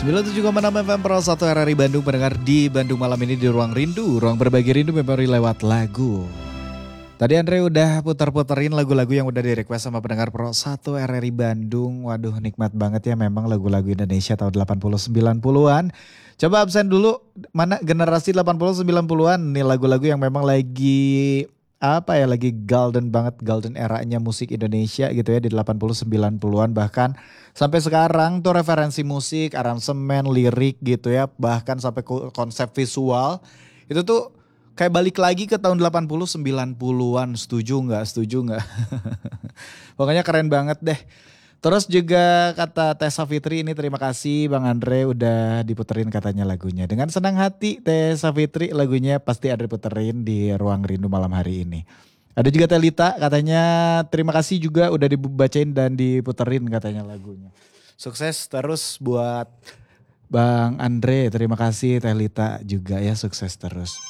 97,6 FM Pro 1 RRI Bandung, pendengar di Bandung malam ini di Ruang Rindu. Ruang berbagi rindu memori lewat lagu. Tadi Andre udah puter-puterin lagu-lagu yang udah di-request sama pendengar Pro 1 RRI Bandung. Waduh, nikmat banget ya memang lagu-lagu Indonesia tahun 80 90-an. Coba absen dulu, mana generasi 80 90-an nih lagu-lagu yang memang lagi lagi golden banget, golden eranya musik Indonesia gitu ya di 80 90-an, bahkan sampai sekarang tuh referensi musik, aransemen, lirik gitu ya, bahkan sampai konsep visual itu tuh kayak balik lagi ke tahun 80 90-an. Setuju nggak? Setuju nggak? Pokoknya keren banget deh. Terus juga kata Tessa Fitri ini, terima kasih Bang Andre udah diputerin katanya lagunya. Dengan senang hati Tessa Fitri, lagunya pasti ada diputerin di Ruang Rindu malam hari ini. Ada juga Telita katanya terima kasih juga udah dibacain dan diputerin katanya lagunya. Sukses terus buat Bang Andre, terima kasih Telita juga ya, sukses terus.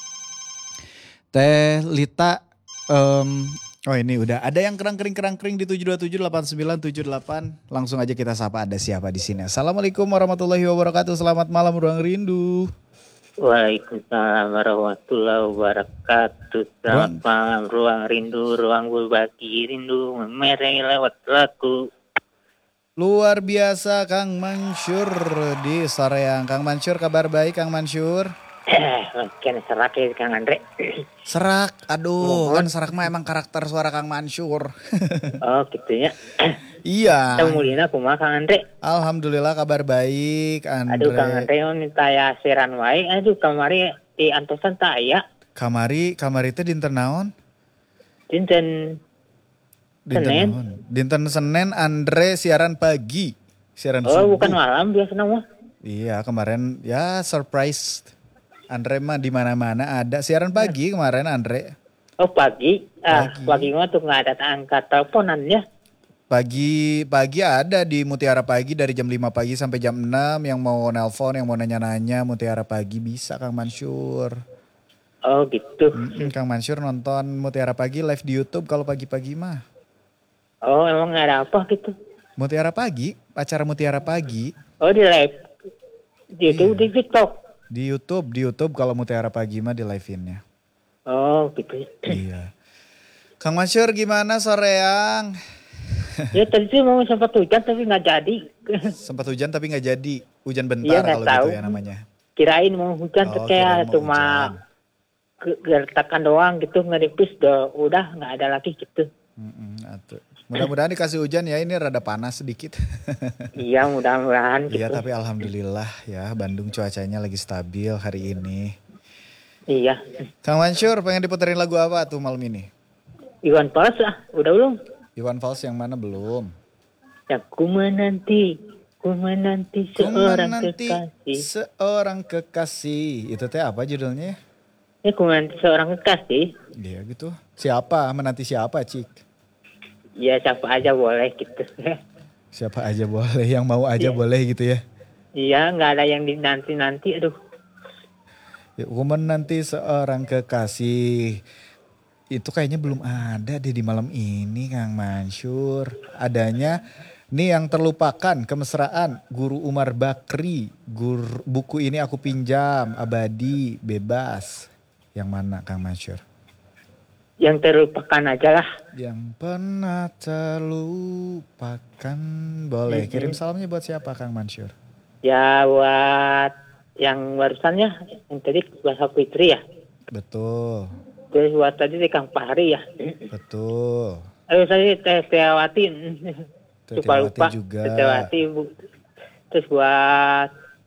Telita, oh ini udah ada yang kerang-kering di 7278978. Langsung aja kita sapa, ada siapa di sini. Assalamualaikum warahmatullahi wabarakatuh. Selamat malam Ruang Rindu. Waalaikumsalam warahmatullahi wabarakatuh. Selamat malam Ruang Rindu, ruang berbagi rindu memereng lewat lagu. Luar biasa Kang Mansur di Soreang. Kang Mansur, kabar baik Kang Mansur? Makin serak ya Kang Andre. Serak, aduh kan serak mah emang karakter suara Kang Mansur. Oh gitu ya. Iya. Kemudian aku mah Kang Andre. Alhamdulillah kabar baik Andre. Aduh Kang Andre minta ya siaran wae. Aduh kamari di antosan tak ya. Kamari itu dinten naon? Dinten Senin. Dinten Senin Andre siaran pagi. Siaran subuh. Oh bukan malam biasa mah. Iya kemarin ya surprise. Andre mah di mana-mana ada siaran pagi kemarin Andre. Oh pagi. Pagi mah tuh nggak ada angkat teleponannya. Pagi ada di Mutiara Pagi dari jam 5 pagi sampai jam 6. Yang mau nelpon, yang mau nanya-nanya Mutiara Pagi bisa Kang Mansur. Oh gitu. Kang Mansur nonton Mutiara Pagi live di YouTube kalau pagi-pagi mah. Oh emang ada apa gitu? Mutiara Pagi, acara Mutiara Pagi. Oh di live. Di TikTok. Di YouTube kalau Mutiara Pagi mah di live-innya. Oh gitu. Iya. Kang Mansur gimana soreang? Ya tadi sih mau sempat hujan tapi nggak jadi. Sempat hujan tapi nggak jadi. Hujan bentar kalau tahu. gitu ya namanya. Kirain mau hujan kayak cuma gertakan doang gitu, ngeripis udah nggak ada lagi gitu. Mudah-mudahan dikasih hujan ya, ini rada panas sedikit. Iya mudah-mudahan gitu. Iya tapi alhamdulillah ya Bandung cuacanya lagi stabil hari ini. Iya. Kang Mansur pengen diputerin lagu apa tuh malam ini? Iwan Fals udah belum? Iwan Fals yang mana belum? Yang ku menanti seorang kekasih. Itu teh apa judulnya? Ya ku menanti seorang kekasih. Iya gitu. Siapa? Menanti siapa Cik? Ya siapa aja boleh gitu. Siapa aja boleh, yang mau aja boleh gitu ya. Iya gak ada yang dinanti-nanti aduh. Ya, menanti seorang kekasih. Itu kayaknya belum ada deh di malam ini Kang Mansur. Adanya nih yang terlupakan, kemesraan Guru Umar Bakri. Buku ini aku pinjam, abadi, bebas. Yang mana Kang Mansur? Yang terlupakan aja lah. Yang pernah terlupakan. Boleh kirim salamnya buat siapa Kang Mansur? Ya buat yang barusannya, yang tadi bahasa Fitri ya. Betul. Terus buat tadi di Kang Fahri ya. Betul. Aduh saya Tetiawati. Lupa juga. Tetiawati. Terus buat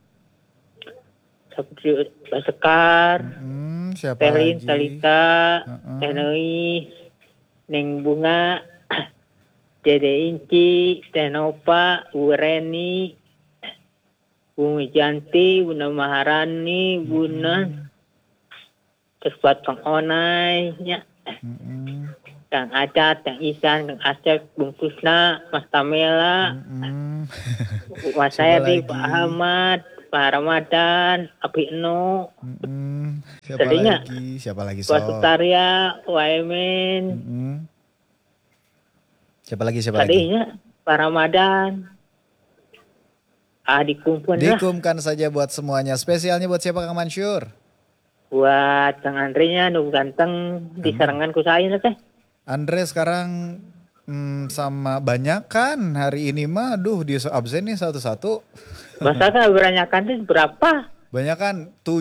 Pak Sekar. Siapa Telin, lagi? Talita, Tenoi, Neng Bunga, Dede Inci, Tenopa, Bu Reni, Bu Wijanti, Bunda Maharani, Bunda, terus buat Kang Onai, ya. Kang Acat, Kang Isan, Kang Asep, Bung Kusna, Mas Tamela, Mas Sayadi, Pak Ahmad, Pak Ramadan, Abi Eno. Siapa lagi? Pak Sutaria, Waimen. Siapa lagi? Tadinya Pak Ramadan. Dikumpul lah. Dikumkan saja buat semuanya. Spesialnya buat siapa Kang Mansur? Buat Kang Andre-nya nu ganteng di sarangan ku saya teh. Andre sekarang sama banyak kan hari ini mah. Aduh dia absen nih satu-satu. Masa kan beranyakan tuh berapa? Banyak kan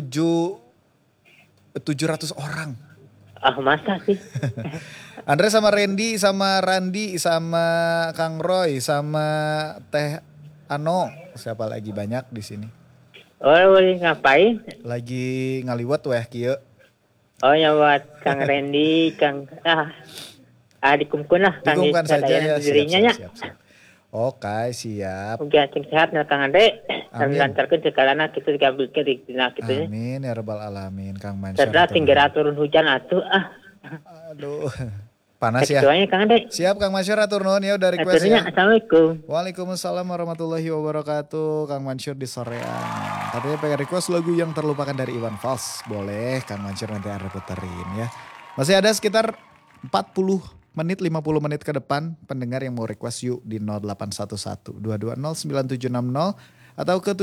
700 orang. Masa sih? Andre sama Randy sama Randi sama Kang Roy sama Teh Ano. Siapa lagi banyak di sini? Boleh ngapain? Lagi ngaliwat weh kieu. Ya buat Kang Randy, Kang dikumpul lah Kang Dikumkan saja ya. dirinya nya. Siap. Oke, siap. Mugia sehat na Kang Andre. Amin. Lancarkeun sekarana kita digambil ke dina kitu nya. Amin ya rabbal alamin Kang Mansur. Setelah tinggal turun hujan atuh Aduh. Panas ya. Ketuanya Kang Andre. Siap Kang Mansur atur nuhun ya udah request Aturnya, ya. Assalamualaikum. Waalaikumsalam warahmatullahi wabarakatuh. Kang Mansur di sorean. Katanya pengen request lagu yang terlupakan dari Iwan Fals. Boleh Kang Mansur nanti ada puterin ya. Masih ada sekitar 40 menit 50 menit ke depan pendengar yang mau request yuk di 0811 220 9760 atau ke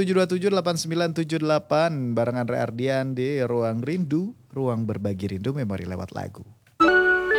727 8978 bareng Andre Ardian di Ruang Rindu, ruang berbagi rindu memori lewat lagu.